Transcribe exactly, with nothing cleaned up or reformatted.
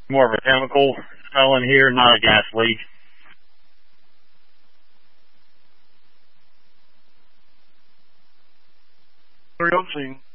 More of a chemical smell in here, not a gas leak. Three on scene.